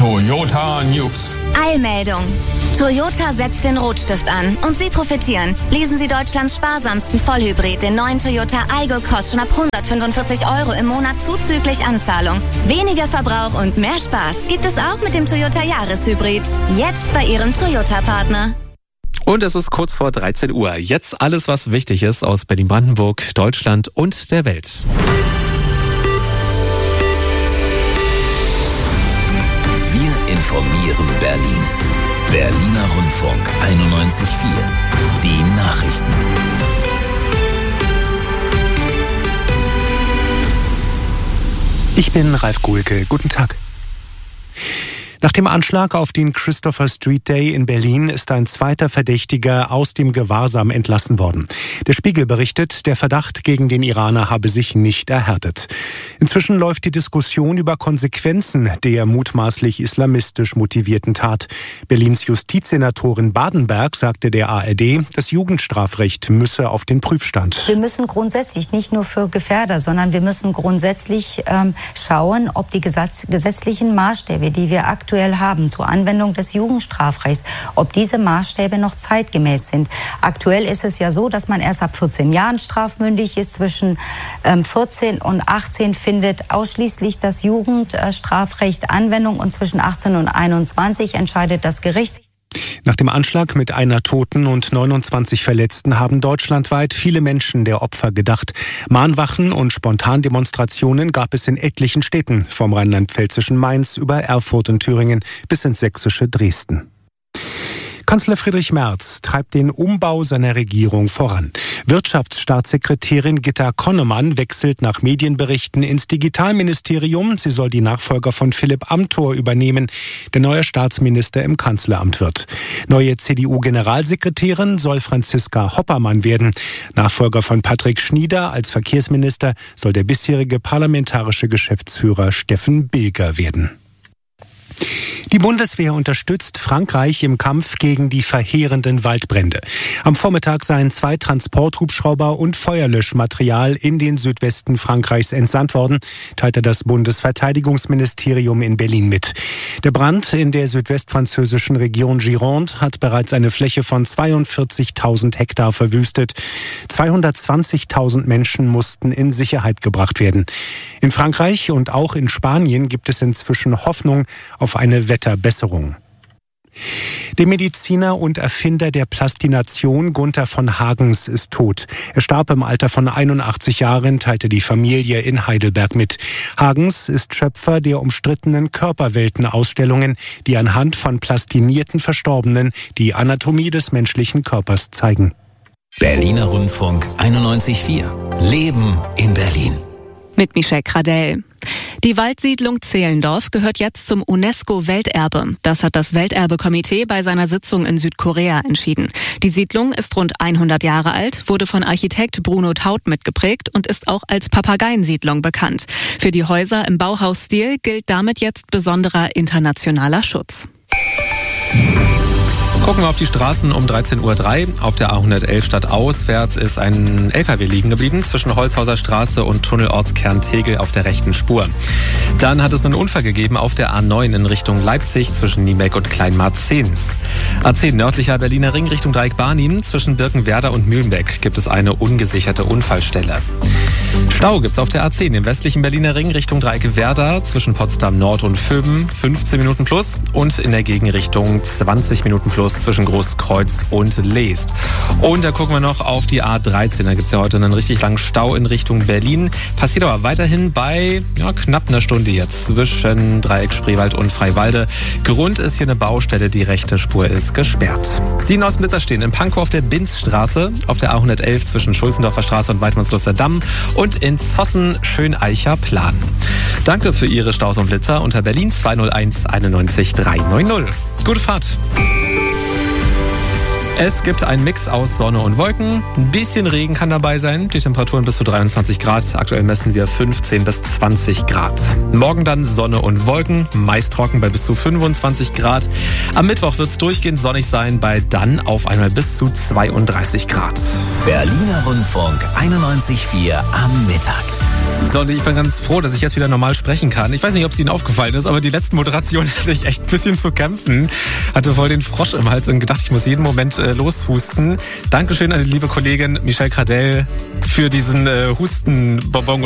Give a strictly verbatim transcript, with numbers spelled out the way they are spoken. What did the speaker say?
Toyota News. Eilmeldung. Toyota setzt den Rotstift an und Sie profitieren. Lesen Sie Deutschlands sparsamsten Vollhybrid, den neuen Toyota Aygo Cross, schon ab hundertfünfundvierzig Euro im Monat zuzüglich Anzahlung. Weniger Verbrauch und mehr Spaß gibt es auch mit dem Toyota Jahreshybrid. Jetzt bei Ihrem Toyota-Partner. Und es ist kurz vor dreizehn Uhr. Jetzt alles, was wichtig ist aus Berlin-Brandenburg, Deutschland und der Welt. Wir informieren Berlin. Berliner Rundfunk einundneunzig Komma vier. Die Nachrichten. Ich bin Ralf Guhlke. Guten Tag. Nach dem Anschlag auf den Christopher Street Day in Berlin ist ein zweiter Verdächtiger aus dem Gewahrsam entlassen worden. Der Spiegel berichtet, der Verdacht gegen den Iraner habe sich nicht erhärtet. Inzwischen läuft die Diskussion über Konsequenzen der mutmaßlich islamistisch motivierten Tat. Berlins Justizsenatorin Badenberg sagte der A R D, das Jugendstrafrecht müsse auf den Prüfstand. Wir müssen grundsätzlich nicht nur für Gefährder, sondern wir müssen grundsätzlich ähm, schauen, ob die Gesetz- gesetzlichen Maßstäbe, die wir aktuell haben zur Anwendung des Jugendstrafrechts, ob diese Maßstäbe noch zeitgemäß sind. Aktuell ist es ja so, dass man erst ab vierzehn Jahren strafmündig ist. Zwischen ähm, vierzehn und achtzehn findet ausschließlich das Jugendstrafrecht Anwendung und zwischen achtzehn und einundzwanzig entscheidet das Gericht. Nach dem Anschlag mit einer Toten und neunundzwanzig Verletzten haben deutschlandweit viele Menschen der Opfer gedacht. Mahnwachen und Spontandemonstrationen gab es in etlichen Städten, vom rheinland-pfälzischen Mainz über Erfurt und Thüringen bis ins sächsische Dresden. Kanzler Friedrich Merz treibt den Umbau seiner Regierung voran. Wirtschaftsstaatssekretärin Gitta Connemann wechselt nach Medienberichten ins Digitalministerium. Sie soll die Nachfolger von Philipp Amthor übernehmen, der neuer Staatsminister im Kanzleramt wird. Neue C D U-Generalsekretärin soll Franziska Hoppermann werden. Nachfolger von Patrick Schnieder als Verkehrsminister soll der bisherige parlamentarische Geschäftsführer Steffen Bilger werden. Die Bundeswehr unterstützt Frankreich im Kampf gegen die verheerenden Waldbrände. Am Vormittag seien zwei Transporthubschrauber und Feuerlöschmaterial in den Südwesten Frankreichs entsandt worden, teilte das Bundesverteidigungsministerium in Berlin mit. Der Brand in der südwestfranzösischen Region Gironde hat bereits eine Fläche von zweiundvierzigtausend Hektar verwüstet. zweihundertzwanzigtausend Menschen mussten in Sicherheit gebracht werden. In Frankreich und auch in Spanien gibt es inzwischen Hoffnung auf eine Wetterbesserung. Der Mediziner und Erfinder der Plastination Gunther von Hagens ist tot. Er starb im Alter von einundachtzig Jahren, teilte die Familie in Heidelberg mit. Hagens ist Schöpfer der umstrittenen Körperwelten-Ausstellungen, die anhand von plastinierten Verstorbenen die Anatomie des menschlichen Körpers zeigen. Berliner Rundfunk einundneunzig Komma vier. Leben in Berlin. Mit Michelle Kradell. Die Waldsiedlung Zehlendorf gehört jetzt zum UNESCO-Welterbe. Das hat das Welterbekomitee bei seiner Sitzung in Südkorea entschieden. Die Siedlung ist rund hundert Jahre alt, wurde von Architekt Bruno Taut mitgeprägt und ist auch als Papageiensiedlung bekannt. Für die Häuser im Bauhausstil gilt damit jetzt besonderer internationaler Schutz. Gucken wir auf die Straßen um dreizehn Uhr drei. Auf der A hundertelf stadtauswärts ist ein L K W liegen geblieben zwischen Holzhauser Straße und Tunnelortskern Tegel auf der rechten Spur. Dann hat es einen Unfall gegeben auf der A neun in Richtung Leipzig zwischen Niebeck und Kleinmarzens. A zehn nördlicher Berliner Ring Richtung Dreieck Barnim zwischen Birkenwerder und Mühlenbeck gibt es eine ungesicherte Unfallstelle. Stau gibt's auf der A zehn im westlichen Berliner Ring Richtung Dreieck Werder zwischen Potsdam Nord und Vöben fünfzehn Minuten plus und in der Gegenrichtung zwanzig Minuten plus zwischen Großkreuz und Leest. Und da gucken wir noch auf die A dreizehn. Da gibt's ja heute einen richtig langen Stau in Richtung Berlin. Passiert aber weiterhin bei ja, knapp einer Stunde jetzt zwischen Dreieck Spreewald und Freiwalde. Grund ist hier eine Baustelle, die rechte Spur ist gesperrt. Die neuesten Blitzer stehen in Pankow auf der Binzstraße, auf der A hundertelf zwischen Schulzendorfer Straße und Weidmannsluster Damm und in Zossen Schöneicher Plan. Danke für Ihre Staus und Blitzer unter Berlin zwei null eins einundneunzig dreihundertneunzig. Gute Fahrt! Es gibt einen Mix aus Sonne und Wolken. Ein bisschen Regen kann dabei sein. Die Temperaturen bis zu dreiundzwanzig Grad. Aktuell messen wir fünfzehn bis zwanzig Grad. Morgen dann Sonne und Wolken. Meist trocken bei bis zu fünfundzwanzig Grad. Am Mittwoch wird es durchgehend sonnig sein bei dann auf einmal bis zu zweiunddreißig Grad. Berliner Rundfunk einundneunzig Komma vier am Mittag. So, und ich bin ganz froh, dass ich jetzt wieder normal sprechen kann. Ich weiß nicht, ob es Ihnen aufgefallen ist, aber die letzten Moderationen hatte ich echt ein bisschen zu kämpfen. Hatte voll den Frosch im Hals und gedacht, ich muss jeden Moment äh, loshusten. Dankeschön an die liebe Kollegin Michelle Gradell für diesen äh, Hustenbonbon.